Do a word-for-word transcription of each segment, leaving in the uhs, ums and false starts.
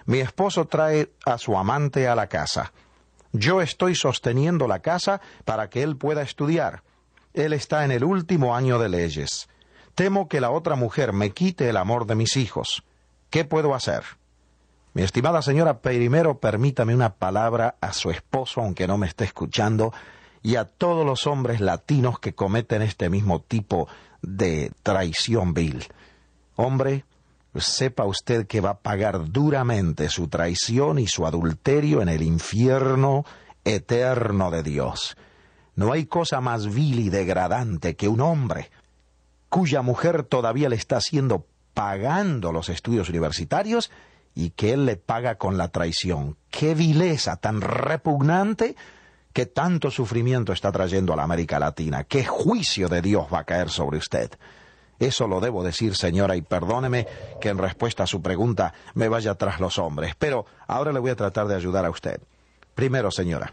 Mi esposo trae a su amante a la casa. Yo estoy sosteniendo la casa para que él pueda estudiar. Él está en el último año de leyes. Temo que la otra mujer me quite el amor de mis hijos. ¿Qué puedo hacer? Mi estimada señora, primero permítame una palabra a su esposo, aunque no me esté escuchando, y a todos los hombres latinos que cometen este mismo tipo de traición vil. Hombre, sepa usted que va a pagar duramente su traición y su adulterio en el infierno eterno de Dios. No hay cosa más vil y degradante que un hombre cuya mujer todavía le está haciendo pagando los estudios universitarios y que él le paga con la traición. ¡Qué vileza tan repugnante que tanto sufrimiento está trayendo a la América Latina! ¡Qué juicio de Dios va a caer sobre usted! Eso lo debo decir, señora, y perdóneme que en respuesta a su pregunta me vaya tras los hombres, pero ahora le voy a tratar de ayudar a usted. Primero, señora,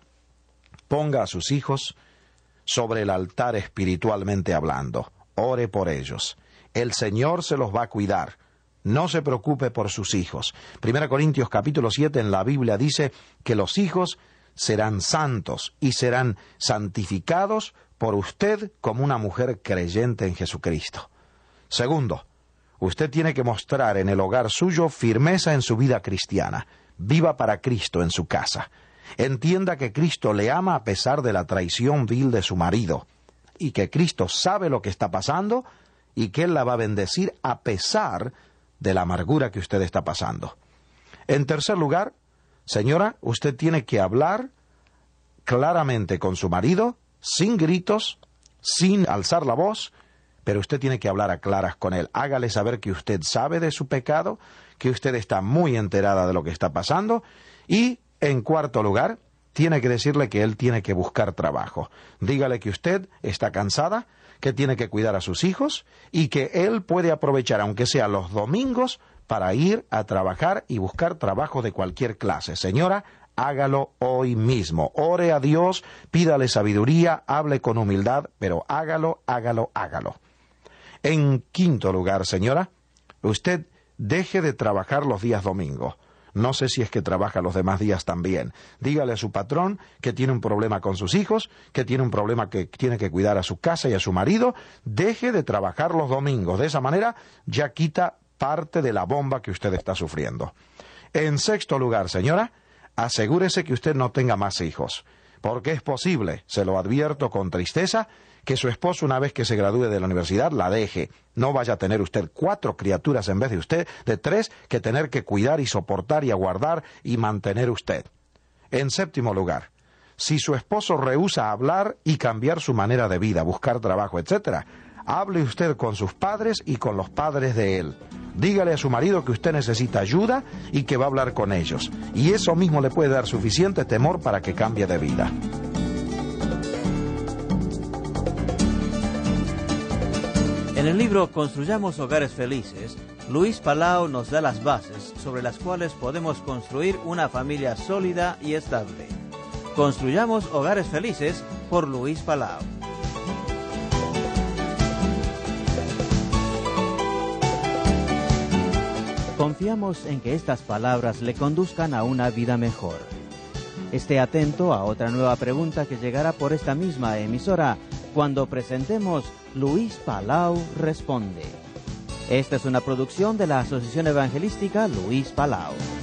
ponga a sus hijos sobre el altar espiritualmente hablando. Ore por ellos. El Señor se los va a cuidar. No se preocupe por sus hijos. Primera Corintios capítulo siete en la Biblia dice que los hijos serán santos y serán santificados por usted como una mujer creyente en Jesucristo. Segundo, usted tiene que mostrar en el hogar suyo firmeza en su vida cristiana. Viva para Cristo en su casa. Entienda que Cristo le ama a pesar de la traición vil de su marido, y que Cristo sabe lo que está pasando y que Él la va a bendecir a pesar de la amargura que usted está pasando. En tercer lugar, señora, usted tiene que hablar claramente con su marido, sin gritos, sin alzar la voz, pero usted tiene que hablar a claras con él. Hágale saber que usted sabe de su pecado, que usted está muy enterada de lo que está pasando, y, en cuarto lugar, tiene que decirle que él tiene que buscar trabajo. Dígale que usted está cansada, que tiene que cuidar a sus hijos y que él puede aprovechar, aunque sea los domingos, para ir a trabajar y buscar trabajo de cualquier clase. Señora, hágalo hoy mismo. Ore a Dios, pídale sabiduría, hable con humildad, pero hágalo, hágalo, hágalo. En quinto lugar, señora, usted deje de trabajar los días domingos. No sé si es que trabaja los demás días también. Dígale a su patrón que tiene un problema con sus hijos, que tiene un problema que tiene que cuidar a su casa y a su marido. Deje de trabajar los domingos. De esa manera ya quita parte de la bomba que usted está sufriendo. En sexto lugar, señora, asegúrese que usted no tenga más hijos, porque es posible, se lo advierto con tristeza, que su esposo, una vez que se gradúe de la universidad, la deje. No vaya a tener usted cuatro criaturas en vez de usted, de tres, que tener que cuidar y soportar y aguardar y mantener usted. En séptimo lugar, si su esposo rehúsa hablar y cambiar su manera de vida, buscar trabajo, etcétera, hable usted con sus padres y con los padres de él. Dígale a su marido que usted necesita ayuda y que va a hablar con ellos. Y eso mismo le puede dar suficiente temor para que cambie de vida. En el libro Construyamos Hogares Felices, Luis Palau nos da las bases sobre las cuales podemos construir una familia sólida y estable. Construyamos Hogares Felices por Luis Palau. Confiamos en que estas palabras le conduzcan a una vida mejor. Esté atento a otra nueva pregunta que llegará por esta misma emisora cuando presentemos Luis Palau Responde. Esta es una producción de la Asociación Evangelística Luis Palau.